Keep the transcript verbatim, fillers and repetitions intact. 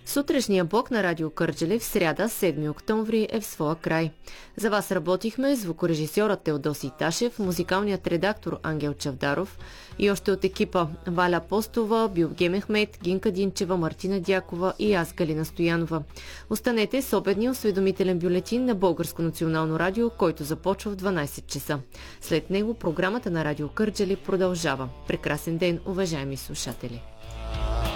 Сутрешния блок на Радио Кърджали в сряда, седми октомври, е в своя край. За вас работихме звукорежисьорът Теодосий Ташев, музикалният редактор Ангел Чавдаров и още от екипа Валя Постова, Билге Мехмет, Гинка Динчева, Мартина Дякова и аз, Галина Стоянова. Останете с обедния осведомителен бюлетин на Българско национално радио, който започва в дванайсет часа. След него програмата на Радио Кърджали продължава. Прекрасен ден, уважаеми слушатели!